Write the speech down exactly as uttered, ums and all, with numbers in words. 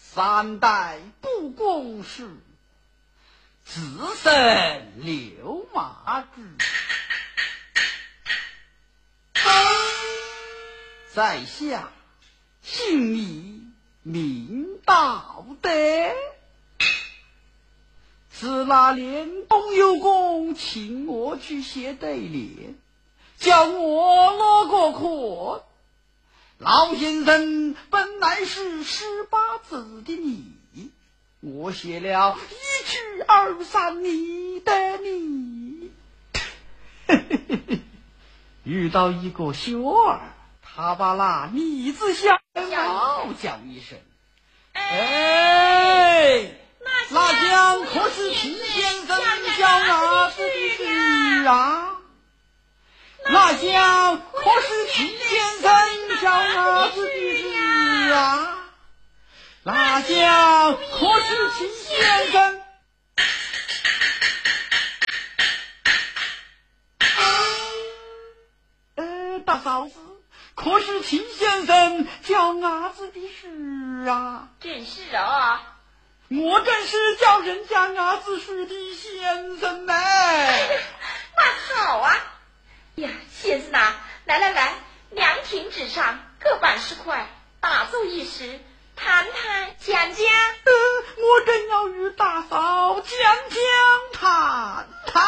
三代不公事，自生六马之。在下姓李，名道德。自那年东游公请我去写对联，叫我落个课。老先生本来是十八字的你，我写了一曲二三你的你。遇到一个秀儿，他把那你字下猫叫一声，哎，那将可是秦先生叫儿子的事啊？那将可是秦先生叫儿子的事啊？那将可是秦先生？呃，大嫂子，可是秦先生叫儿子的事啊？ 正是啊。 我正是叫人家儿子是的先生呢。 那好啊。呀，先生啊，来来来，两亭之上各半十块，大奏一时，谈谈讲讲。 呃，我正要与大嫂讲讲谈。